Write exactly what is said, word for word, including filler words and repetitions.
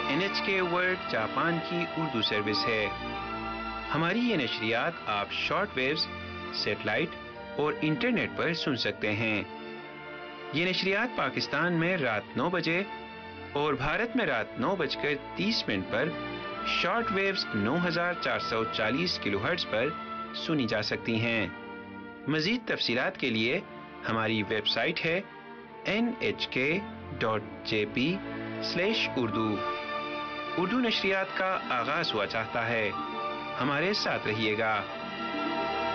N H के world Japan की Urdu service है। हमारी ये नशरियात आप शॉर्ट वेव्स, सेटेलाइट और इंटरनेट पर सुन सकते हैं। ये नशरियात पाकिस्तान में रात नौ बजे और भारत में रात नौ बजकर तीस मिनट पर शॉर्ट वेव्स नौ हज़ार चार सौ चालीस किलोहर्ट्ज़ पर सुनी जा सकती हैं। मज़ीद तफसीलात के लिए हमारी वेबसाइट है एन एच के dot J P slash Urdu. Urdu नशरियात का आगाज़ हुआ चाहता है। हमारे साथ रहिएगा।